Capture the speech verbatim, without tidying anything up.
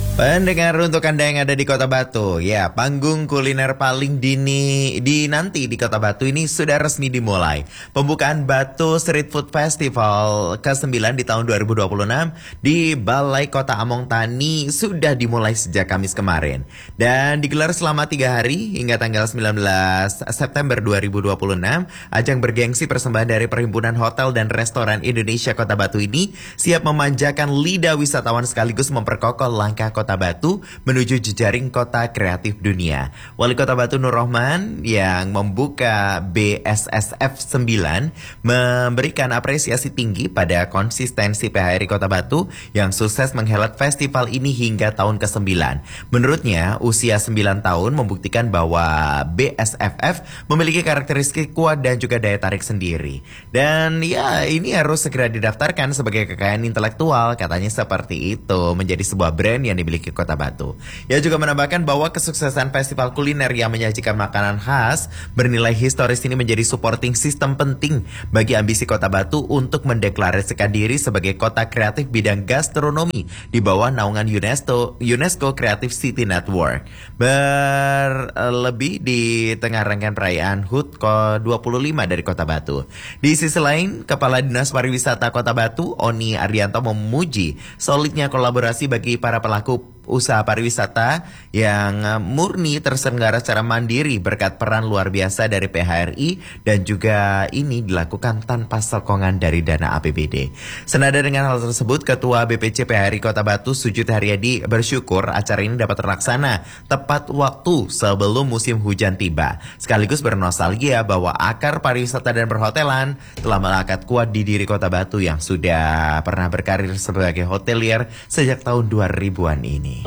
Pendengar untuk Anda yang ada di Kota Batu, ya panggung kuliner paling dini dinanti di Kota Batu ini sudah resmi dimulai. Pembukaan Batu Street Food Festival kesembilan di tahun dua ribu dua puluh enam di Balai Kota Among Tani sudah dimulai sejak Kamis kemarin. Dan digelar selama tiga hari hingga tanggal sembilan belas September dua ribu dua puluh enam. Ajang bergengsi persembahan dari Perhimpunan Hotel dan Restoran Indonesia Kota Batu ini siap memanjakan lidah wisatawan sekaligus memperkokoh langkah Kota Batu menuju jejaring kota kreatif dunia. Wali Kota Batu Nur Rohman yang membuka B S S F sembilan memberikan apresiasi tinggi pada konsistensi P H R I Kota Batu yang sukses menghelat festival ini hingga tahun kesembilan. Menurutnya, usia sembilan tahun membuktikan bahwa B S F F memiliki karakteristik kuat dan juga daya tarik sendiri. Dan ya, ini harus segera didaftarkan sebagai kekayaan intelektual, katanya seperti itu, menjadi sebuah brand yang dimiliki ke Kota Batu. Ia juga menambahkan bahwa kesuksesan festival kuliner yang menyajikan makanan khas bernilai historis ini menjadi supporting system penting bagi ambisi Kota Batu untuk mendeklarasikan diri sebagai kota kreatif bidang gastronomi di bawah naungan UNESCO UNESCO Creative City Network. Berlebih di tengah rangkaian perayaan H U T ke dua puluh lima dari Kota Batu. Di sisi lain, Kepala Dinas Pariwisata Kota Batu, Oni Arianto, memuji solidnya kolaborasi bagi para pelaku usaha pariwisata yang murni terselenggara secara mandiri berkat peran luar biasa dari P H R I dan juga ini dilakukan tanpa sokongan dari dana A P B D. Senada dengan hal tersebut, Ketua B P C P H R I Kota Batu Sujud Haryadi bersyukur acara ini dapat terlaksana tepat waktu sebelum musim hujan tiba, sekaligus bernostalgia bahwa akar pariwisata dan perhotelan telah melekat kuat di diri Kota Batu yang sudah pernah berkarir sebagai hotelier sejak tahun dua ribuan ini.